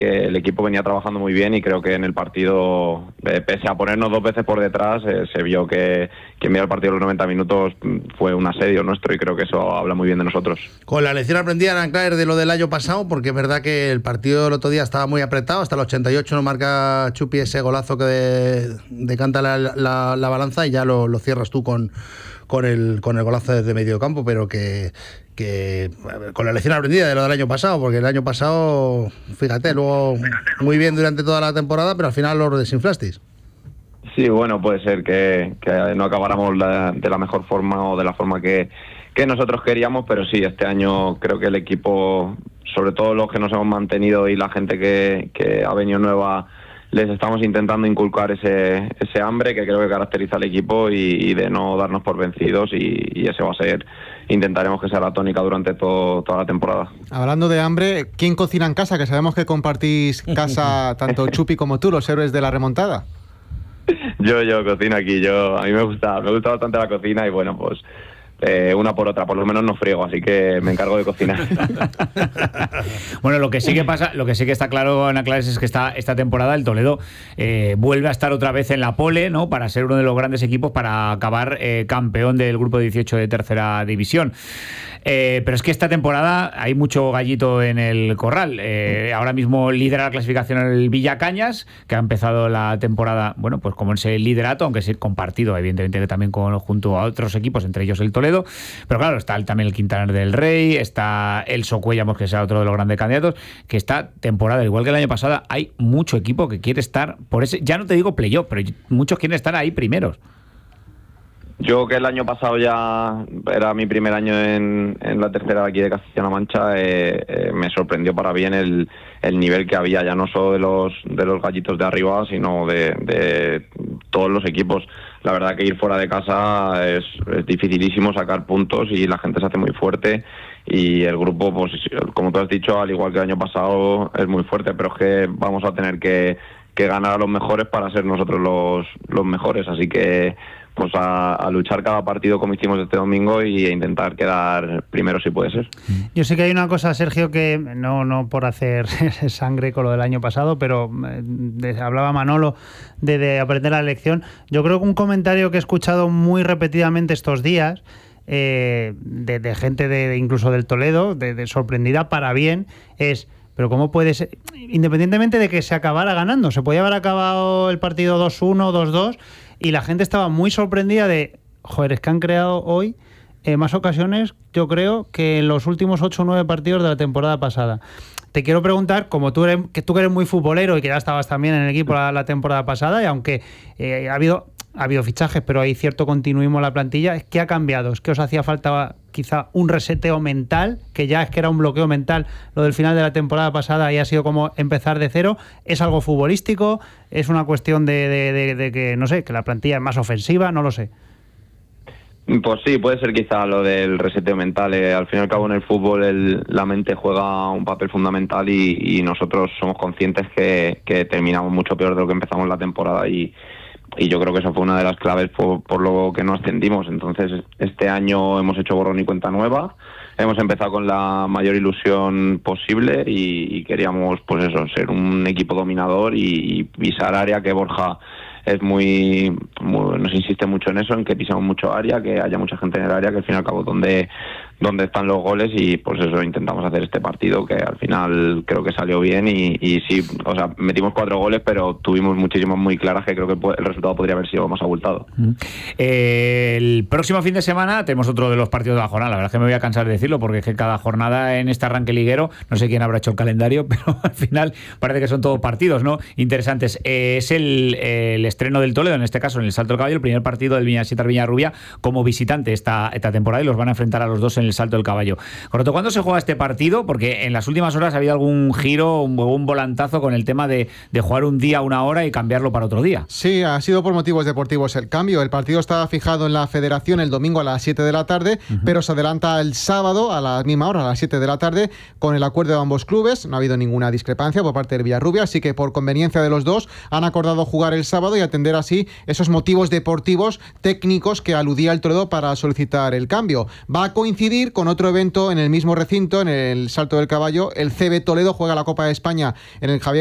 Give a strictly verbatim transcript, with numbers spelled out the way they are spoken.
que el equipo venía trabajando muy bien y creo que en el partido, eh, pese a ponernos dos veces por detrás, eh, se vio que quien mira el partido los noventa minutos fue un asedio nuestro y creo que eso habla muy bien de nosotros. Con la lección aprendida en Anclair de lo del año pasado, porque es verdad que el partido del otro día estaba muy apretado, hasta el ochenta y ocho no marca Chupi ese golazo que de, decanta la, la, la balanza y ya lo, lo cierras tú con, con, el, con el golazo desde medio campo, pero que... que con la lección aprendida de lo del año pasado, porque el año pasado, fíjate, luego muy bien durante toda la temporada, pero al final lo desinflasteis. Sí, bueno, puede ser que, que no acabáramos la, de la mejor forma o de la forma que, que nosotros queríamos, pero sí, este año creo que el equipo, sobre todo los que nos hemos mantenido y la gente que, que ha venido nueva, les estamos intentando inculcar ese, ese hambre que creo que caracteriza al equipo y, y de no darnos por vencidos y, y ese va a ser, intentaremos que sea la tónica durante todo, toda la temporada. Hablando de hambre, ¿quién cocina en casa? Que sabemos que compartís casa tanto Chupi como tú, los héroes de la remontada. Yo, yo cocino aquí, yo a mí me gusta, me gusta bastante la cocina y bueno, pues Eh, una por otra, por lo menos no friego, así que me encargo de cocinar. Bueno, lo que sí que pasa, lo que sí que está claro, Ana Clares, es que esta, esta temporada el Toledo eh, vuelve a estar otra vez en la pole, ¿no? Para ser uno de los grandes equipos, para acabar eh, campeón del grupo dieciocho de tercera división. Eh, pero es que esta temporada hay mucho gallito en el corral. Eh, ahora mismo lidera la clasificación el Villacañas, que ha empezado la temporada, bueno, pues como ese liderato, aunque sí compartido, evidentemente, que también con, junto a otros equipos, entre ellos el Toledo. Pero claro, está el, también el Quintanar del Rey, está el Socuellamos, que sea otro de los grandes candidatos, que esta temporada, igual que el año pasado, hay mucho equipo que quiere estar por ese, ya no te digo playoff, pero muchos quieren estar ahí primeros. Yo, que el año pasado ya era mi primer año en, en la tercera de aquí de Castilla-La Mancha, eh, eh, me sorprendió para bien el, el nivel que había, ya no solo de los de los gallitos de arriba, sino de, de todos los equipos. La verdad que ir fuera de casa es, es dificilísimo sacar puntos y la gente se hace muy fuerte y el grupo, pues como tú has dicho, al igual que el año pasado, es muy fuerte, pero es que vamos a tener que, que ganar a los mejores para ser nosotros los, los mejores, así que pues a, a luchar cada partido como hicimos este domingo y a intentar quedar primero si puede ser. Yo sé que hay una cosa, Sergio, que no, no por hacer sangre con lo del año pasado, pero de, hablaba Manolo de, de aprender la lección. Yo creo que un comentario que he escuchado muy repetidamente estos días eh, de, de gente de, de incluso del Toledo, de, de sorprendida para bien, es: pero ¿cómo puede ser? Independientemente de que se acabara ganando, se podía haber acabado el partido dos uno, dos dos, y la gente estaba muy sorprendida de, joder, es que han creado hoy eh, más ocasiones, yo creo, que en los últimos ocho o nueve partidos de la temporada pasada. Te quiero preguntar, como tú eres, que tú eres muy futbolero y que ya estabas también en el equipo la, la temporada pasada, y aunque eh, ha habido ha habido fichajes, pero hay cierto continuismo en la plantilla, ¿qué ha cambiado? ¿Es que os hacía falta quizá un reseteo mental, que ya es que era un bloqueo mental lo del final de la temporada pasada y ha sido como empezar de cero? ¿Es algo futbolístico? ¿Es una cuestión de, de, de, de que, no sé, que la plantilla es más ofensiva? No lo sé. Pues sí, puede ser quizá lo del reseteo mental. Eh, al fin y al cabo en el fútbol el, la mente juega un papel fundamental y, y nosotros somos conscientes que, que terminamos mucho peor de lo que empezamos la temporada y y yo creo que esa fue una de las claves por, por lo que no ascendimos. Entonces este año hemos hecho borrón y cuenta nueva, hemos empezado con la mayor ilusión posible y, y queríamos, pues eso, ser un equipo dominador y, y pisar área, que Borja es muy, muy nos insiste mucho en eso, en que pisamos mucho área, que haya mucha gente en el área, que al fin y al cabo donde donde están los goles, y pues eso intentamos hacer este partido, que al final creo que salió bien y, y sí, o sea, metimos cuatro goles, pero tuvimos muchísimas muy claras que creo que el resultado podría haber sido más abultado. Eh, el próximo fin de semana tenemos otro de los partidos de la jornada. La verdad es que me voy a cansar de decirlo, porque es que cada jornada en este arranque liguero, no sé quién habrá hecho el calendario, pero al final parece que son todos partidos, ¿no? Interesantes. Eh, es el, el estreno del Toledo, en este caso en el Salto del Caballo, el primer partido del Viñasitar Villarrubia como visitante esta, esta temporada, y los van a enfrentar a los dos en el Salto del Caballo. Correcto, ¿cuándo se juega este partido? Porque en las últimas horas ha habido algún giro, un, un volantazo con el tema de, de jugar un día una hora y cambiarlo para otro día. Sí, ha sido por motivos deportivos el cambio. El partido estaba fijado en la Federación el domingo a las siete de la tarde, uh-huh. pero se adelanta el sábado a la misma hora, a las siete de la tarde, con el acuerdo de ambos clubes. No ha habido ninguna discrepancia por parte del Villarrubia, así que por conveniencia de los dos han acordado jugar el sábado y atender así esos motivos deportivos técnicos que aludía el Toledo para solicitar el cambio. Va a coincidir seguir con otro evento en el mismo recinto, en el Salto del Caballo. El C B Toledo juega la Copa de España en el Javier